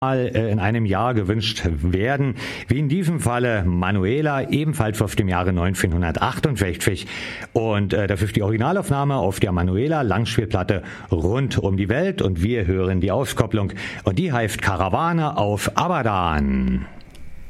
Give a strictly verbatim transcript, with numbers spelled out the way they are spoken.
in einem Jahr gewünscht werden, wie in diesem Falle Manuela, ebenfalls auf dem Jahre neunzehnhundertachtundfünfzig. Und äh, das ist die Originalaufnahme auf der Manuela Langspielplatte Rund um die Welt und wir hören die Auskopplung und die heißt Karawane auf Abadan.